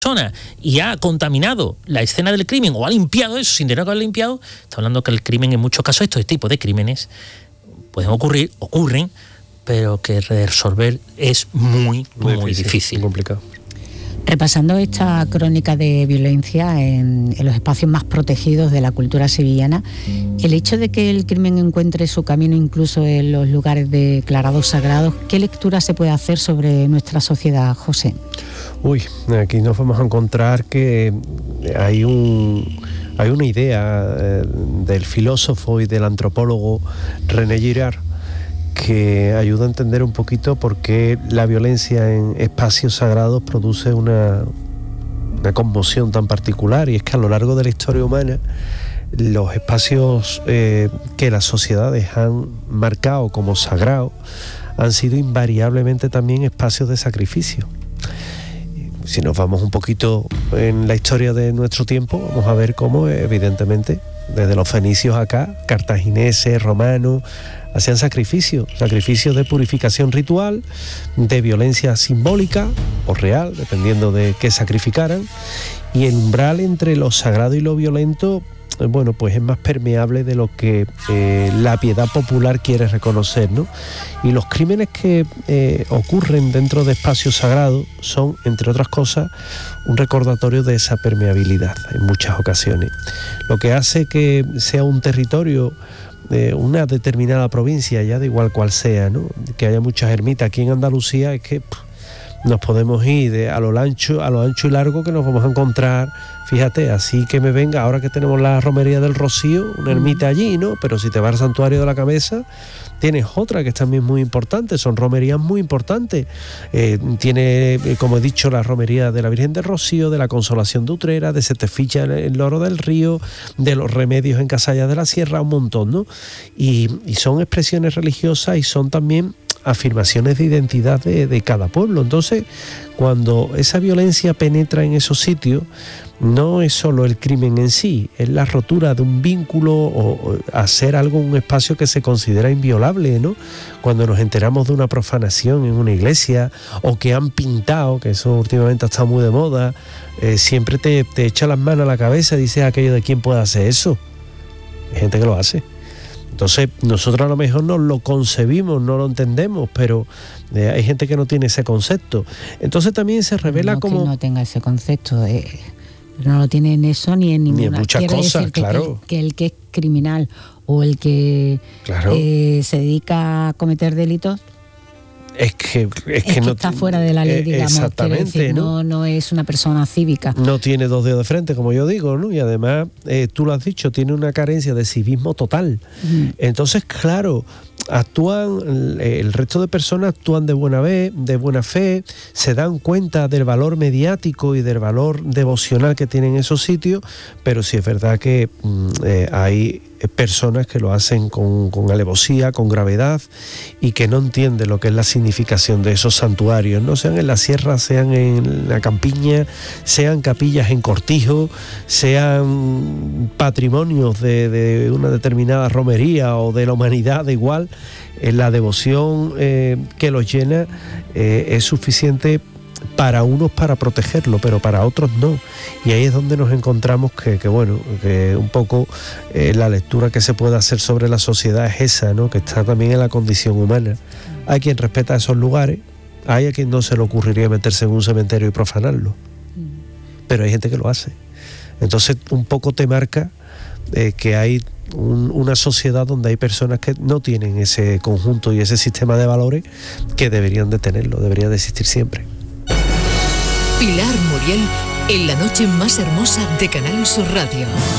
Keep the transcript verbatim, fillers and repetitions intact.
persona y ha contaminado la escena del crimen o ha limpiado eso sin tener que haber limpiado, está hablando que el crimen en muchos casos, estos tipos de crímenes pueden ocurrir, ocurren, pero que resolver es muy, muy, muy difícil, difícil. Muy complicado. Repasando esta crónica de violencia en, en los espacios más protegidos de la cultura sevillana, el hecho de que el crimen encuentre su camino incluso en los lugares declarados sagrados, ¿qué lectura se puede hacer sobre nuestra sociedad, José? Uy, aquí nos vamos a encontrar que hay un hay una idea eh, del filósofo y del antropólogo René Girard que ayuda a entender un poquito por qué la violencia en espacios sagrados produce una, una conmoción tan particular, y es que a lo largo de la historia humana los espacios eh, que las sociedades han marcado como sagrados han sido invariablemente también espacios de sacrificio. Si nos vamos un poquito en la historia de nuestro tiempo, vamos a ver cómo, evidentemente, desde los fenicios acá, cartagineses, romanos, hacían sacrificios, sacrificios de purificación ritual, de violencia simbólica o real, dependiendo de qué sacrificaran, y el umbral entre lo sagrado y lo violento, bueno, pues es más permeable de lo que eh, la piedad popular quiere reconocer, ¿no? Y los crímenes que eh, ocurren dentro de espacios sagrados son, entre otras cosas, un recordatorio de esa permeabilidad en muchas ocasiones. Lo que hace que sea un territorio, eh, una determinada provincia, ya da igual cual sea, ¿no? Que haya muchas ermitas aquí en Andalucía, es que pff, nos podemos ir de a lo ancho, a lo ancho y largo, que nos vamos a encontrar, fíjate, así que me venga, ahora que tenemos la romería del Rocío, una ermita allí, ¿no? Pero si te vas al santuario de la Cabeza, tienes otra que es también muy importante, son romerías muy importantes. Eh, tiene, como he dicho, la romería de la Virgen del Rocío, de la Consolación de Utrera, de Seteficha en el Loro del Río, de los Remedios en Casalla de la Sierra, un montón, ¿no? Y, y son expresiones religiosas y son también afirmaciones de identidad de, de cada pueblo. Entonces, cuando esa violencia penetra en esos sitios, no es solo el crimen en sí, es la rotura de un vínculo o, o hacer algo en un espacio que se considera inviolable, ¿no? Cuando nos enteramos de una profanación en una iglesia, o que han pintado, que eso últimamente ha estado muy de moda, eh, siempre te, te echa las manos a la cabeza y dices aquello de quién puede hacer eso. Hay gente que lo hace. Entonces, nosotros a lo mejor no lo concebimos, no lo entendemos, pero eh, hay gente que no tiene ese concepto. Entonces también se revela no como... que no tenga ese concepto, eh, no lo tiene en eso ni en ninguna... Ni en muchas Quiere cosas, decir que, claro. Que, que el que es criminal o el que claro. eh, se dedica a cometer delitos... Es que, es es que, que no está fuera de la ley, eh, digamos. exactamente, decir, ¿no? no, no es una persona cívica. No tiene dos dedos de frente, como yo digo, ¿no? Y además, eh, tú lo has dicho, tiene una carencia de civismo total. Mm. Entonces, claro, actúan, el resto de personas actúan de buena fe, de buena fe, se dan cuenta del valor mediático y del valor devocional que tienen esos sitios, pero sí es verdad que eh, hay personas que lo hacen con, con alevosía, con gravedad, y que no entienden lo que es la significación de esos santuarios, no sean en la sierra, sean en la campiña, sean capillas en cortijo, sean patrimonios de, de una determinada romería o de la humanidad, da igual. Eh, la devoción eh, que los llena eh, es suficiente para unos para protegerlo, pero para otros no. Y ahí es donde nos encontramos que, que bueno, que un poco eh, la lectura que se puede hacer sobre la sociedad es esa, ¿no? Que está también en la condición humana. Hay quien respeta esos lugares, hay a quien no se le ocurriría meterse en un cementerio y profanarlo, pero hay gente que lo hace. Entonces un poco te marca eh, que hay un, una sociedad donde hay personas que no tienen ese conjunto y ese sistema de valores que deberían de tenerlo, debería de existir siempre. Pilar Muriel en la noche más hermosa de Canal Sur Radio.